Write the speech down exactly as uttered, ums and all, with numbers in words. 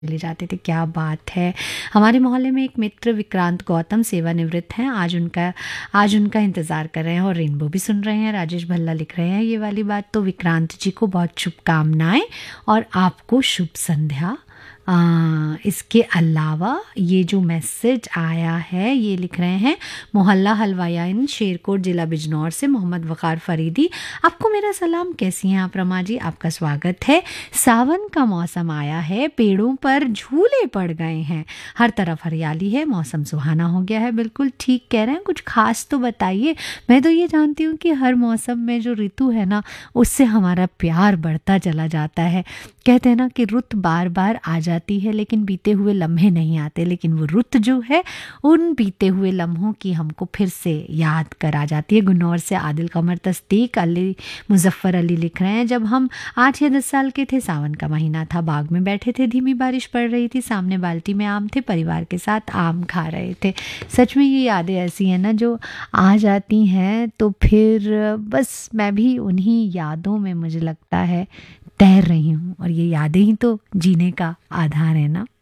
ले जाते थे। क्या बात है। हमारे मोहल्ले में एक मित्र विक्रांत गौतम सेवानिवृत्त हैं। आज उनका आज उनका इंतज़ार कर रहे हैं और रेनबो भी सुन रहे हैं। राजेश भल्ला लिख रहे हैं ये वाली बात। तो विक्रांत जी को बहुत शुभकामनाएं और आपको शुभ संध्या। आ, इसके अलावा ये जो मैसेज आया है ये लिख रहे हैं मोहल्ला हलवायाइन शेरकोट ज़िला बिजनौर से मोहम्मद वक़ार फरीदी। आपको मेरा सलाम। कैसी हैं आप रमा जी? आपका स्वागत है। सावन का मौसम आया है, पेड़ों पर झूले पड़ गए हैं, हर तरफ हरियाली है, मौसम सुहाना हो गया है। बिल्कुल ठीक कह रहे हैं। कुछ खास तो बताइए। मैं तो ये जानती हूँ कि हर मौसम में जो ऋतु है ना उससे हमारा प्यार बढ़ता चला जाता है। कहते हैं ना कि रुत बार बार आ जाती है लेकिन बीते हुए लम्हे नहीं आते, लेकिन वो रुत जो है उन बीते हुए लम्हों की हमको फिर से याद करा जाती है। गुन्नौर से आदिल कमर तस्दीक अली मुजफ्फर अली लिख रहे हैं हम जब आठ या दस साल के थे, सावन का महीना था, बाग में बैठे थे, धीमी बारिश पड़ रही थी, सामने बाल्टी में आम थे, परिवार के साथ आम खा रहे थे। सच में ये यादें ऐसी हैं ना जो आ जाती हैं तो फिर बस मैं भी उन्हीं यादों में मुझे लगता है तैर रही हूँ और ये यादें ही तो जीने का आधार है ना।